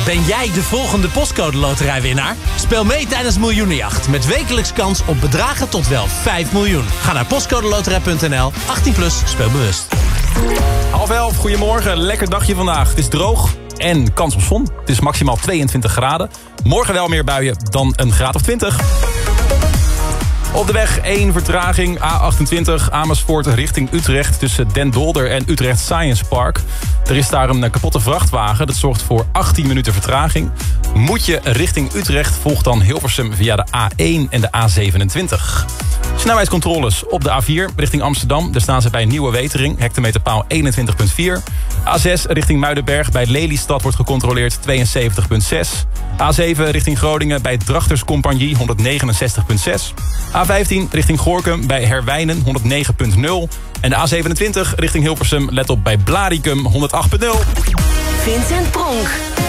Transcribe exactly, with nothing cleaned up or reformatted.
Ben jij de volgende postcode loterijwinnaar? Speel mee tijdens Miljoenenjacht met wekelijks kans op bedragen tot wel vijf miljoen. Ga naar postcodeloterij punt n l. achttien plus, speel bewust. Half elf, goedemorgen. Lekker dagje vandaag. Het is droog en kans op zon. Het is maximaal tweeëntwintig graden. Morgen wel meer buien dan een graad of twintig. Op de weg één vertraging, A achtentwintig, Amersfoort richting Utrecht... tussen Den Dolder en Utrecht Science Park. Er is daar een kapotte vrachtwagen, dat zorgt voor achttien minuten vertraging. Moet je richting Utrecht, volgt dan Hilversum via de A één en de A zevenentwintig. Snelheidscontroles op de A vier richting Amsterdam. Daar staan ze bij Nieuwe Wetering, hectometerpaal eenentwintig komma vier. A zes richting Muidenberg, bij Lelystad wordt gecontroleerd tweeënzeventig komma zes. A zeven richting Groningen bij Drachterscompagnie honderdnegenenzestig komma zes. A vijftien richting Gorinchem bij Herwijnen honderdnegen komma nul. En de A zevenentwintig richting Hilversum, let op bij Blaricum honderd acht komma nul. Vincent Pronk.